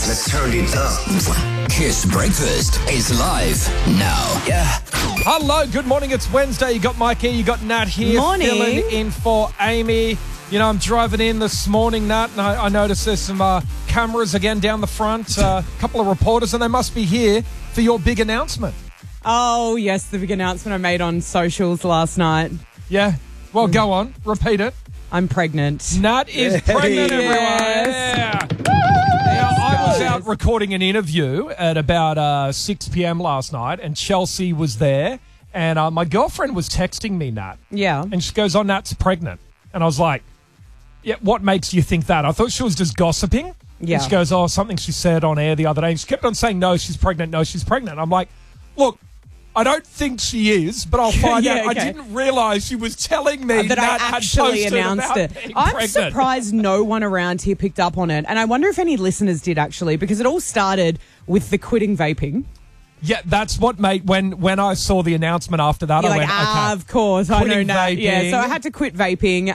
Let's turn it up. Kiss Breakfast is live now. Yeah. Hello, good morning. It's Wednesday. You got Mikey, you got Nat here. Morning. Filling in for Amy. You know, I'm driving in this morning, Nat, and I noticed there's some cameras again down the front, a couple of reporters, and they must be here for your big announcement. Oh, yes, the big announcement I made on socials last night. Yeah? Well, go on. Repeat it. I'm pregnant. Nat is pregnant, everyone. Yes. Yeah. Now, I was out recording an interview at about 6 p.m. last night, and Chelsea was there, and my girlfriend was texting me, Nat. Yeah. And she goes, "Oh, Nat's pregnant." And I was like, "Yeah, what makes you think that?" I thought she was just gossiping. Yeah. And she goes, "Oh, something she said on air the other day." And she kept on saying, "No, she's pregnant. No, she's pregnant." I'm like, "Look, I don't think she is, but I'll find Yeah, out." okay. I didn't realise she was telling me that Nat I actually had posted announced about it. being I'm pregnant. surprised no one around here picked up on it. And I wonder if any listeners did, actually, because it all started with the quitting vaping. Yeah, that's what made when I saw the announcement after that. You're I like, went, okay. of course, I know Quitting Nat. Yeah, vaping. so I had to quit vaping.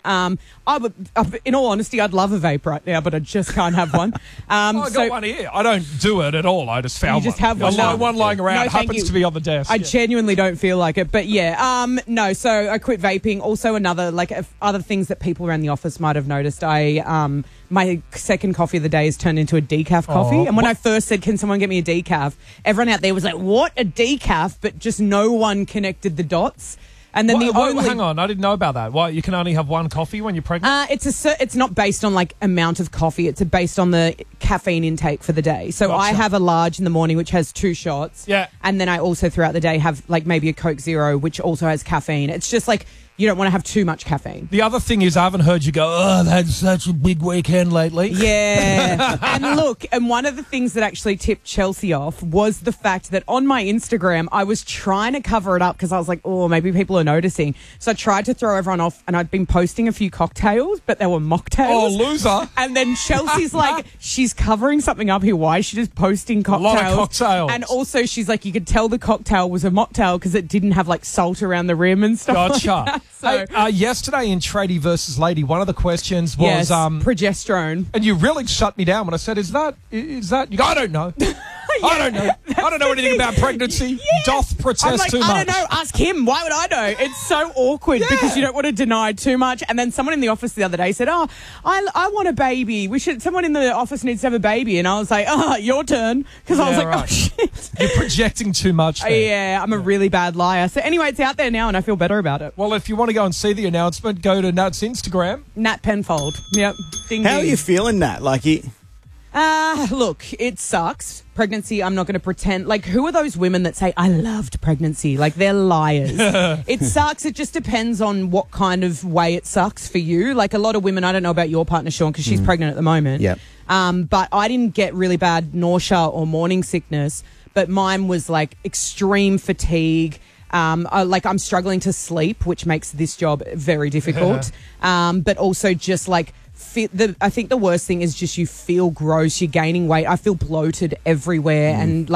In all honesty, I'd love a vape right now, but I just can't have one. I got one here. I don't do it at all. I just found You just one. have one. I No. one lying around. No, thank happens you. to be on the desk. I Yeah. genuinely don't feel like it, but yeah, no. So I quit vaping. Also, other things that people around the office might have noticed. My second coffee of the day has turned into a decaf coffee. Oh, And when what? I first said, "Can someone get me a decaf?" everyone out there was like, "What, a decaf?" But just no one connected the dots. And then Hang on, I didn't know about that. Why, you can only have one coffee when you're pregnant? It's not based on like amount of coffee. It's based on the caffeine intake for the day. So Gotcha. I have a large in the morning, which has 2 shots. Yeah. And then I also throughout the day have like maybe a Coke Zero, which also has caffeine. It's just like you don't want to have too much caffeine. The other thing is I haven't heard you go, "Oh, that's such a big weekend lately." Yeah. And look, and one of the things that actually tipped Chelsea off was the fact that on my Instagram, I was trying to cover it up because I was like, oh, maybe people are noticing. So I tried to throw everyone off, and I'd been posting a few cocktails, but they were mocktails. Oh, loser. And then Chelsea's like, she's covering something up here. Why is she just posting cocktails? lot of cocktails. And also she's like, you could tell the cocktail was a mocktail because it didn't have like salt around the rim and stuff Gotcha. like that. So, Hey, yesterday in Tradie versus Lady, one of the questions was, yes, progesterone. and you really shut me down when I said, is that, you go, "I don't know. I don't know. I don't know anything about pregnancy. Yeah. Doth protest I'm like, too much." I don't know. Ask him. Why would I know? It's so awkward because you don't want to deny too much. And then someone in the office the other day said, "Oh, I want a baby. Someone in the office needs to have a baby." And I was like, "Oh, your turn." Because I was Yeah, like, right. "Oh, shit." You're projecting too much there. Yeah, I'm a really bad liar. So anyway, it's out there now and I feel better about it. Well, if you want to go and see the announcement, go to Nat's Instagram. Nat Penfold. Yep. Ding, How are ding. you feeling, Nat? Look, it sucks. Pregnancy, I'm not going to pretend. Like, who are those women that say, "I loved pregnancy"? Like, they're liars. It sucks. It just depends on what kind of way it sucks for you. Like, a lot of women, I don't know about your partner, Sean, because she's pregnant at the moment. Yep. But I didn't get really bad nausea or morning sickness, but mine was like extreme fatigue. I'm struggling to sleep, which makes this job very difficult. But also just like, I think the worst thing is just you feel gross, you're gaining weight. I feel bloated everywhere, and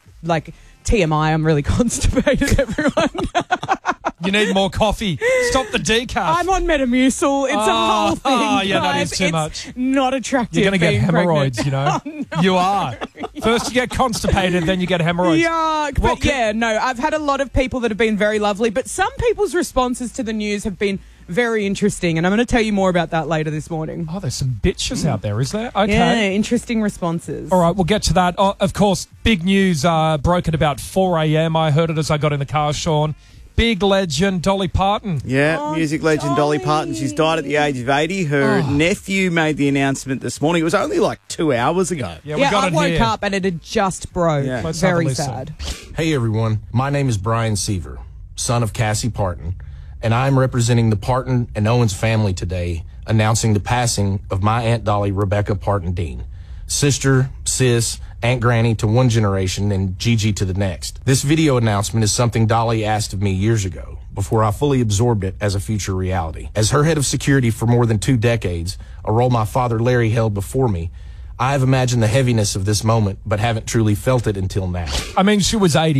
TMI, I'm really constipated, everyone. You need more coffee. Stop the decaf. I'm on Metamucil. It's a whole thing. Oh, yeah, that guys. is too It's much. not attractive. You're going to get being hemorrhoids, pregnant. you know. You are. First you get constipated, then you get hemorrhoids. Yuck. Well, But yeah, no, I've had a lot of people that have been very lovely, but some people's responses to the news have been very interesting, and I'm going to tell you more about that later this morning. Oh, there's some bitches out there, is there? Okay. Yeah, interesting responses. All right, we'll get to that. Oh, of course, big news broke at about 4 a.m. I heard it as I got in the car, Sean. Big legend, Dolly Parton. Yeah, Oh, music legend Dolly Dolly. Parton. She's died at the age of 80. Her nephew made the announcement this morning. It was only like 2 hours ago. Yeah, we got I it woke here. up and it had just broke. Yeah. Let's have a Very listen. sad. Hey everyone, my name is Brian Seaver, son of Cassie Parton, and I'm representing the Parton and Owens family today, announcing the passing of my Aunt Dolly Rebecca Parton Dean, sister, sis, Aunt Granny to one generation and Gigi to the next. This video announcement is something Dolly asked of me years ago, before I fully absorbed it as a future reality. As her head of security for more than 2 decades, a role my father Larry held before me, I have imagined the heaviness of this moment, but haven't truly felt it until now. I mean, she was 80.